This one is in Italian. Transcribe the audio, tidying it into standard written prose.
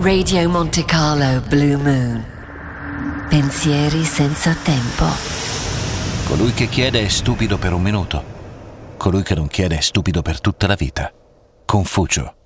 Radio Monte Carlo Blue Moon. Pensieri senza tempo. Colui che chiede è stupido per un minuto. Colui che non chiede è stupido per tutta la vita. Confucio.